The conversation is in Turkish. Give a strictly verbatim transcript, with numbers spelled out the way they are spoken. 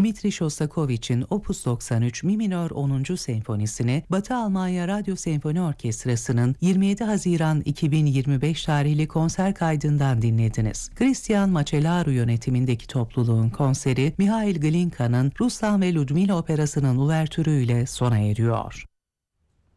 Dmitri Shostakovich'in Opus doksan üç Mi minör onuncu senfonisini Batı Almanya Radyo Senfoni Orkestrası'nın yirmi yedi Haziran iki bin yirmi beş tarihli konser kaydından dinlediniz. Christian Macellaro yönetimindeki topluluğun konseri Mihail Glinka'nın Ruslan ve Ludmila Operası'nın uvertürüyle sona eriyor.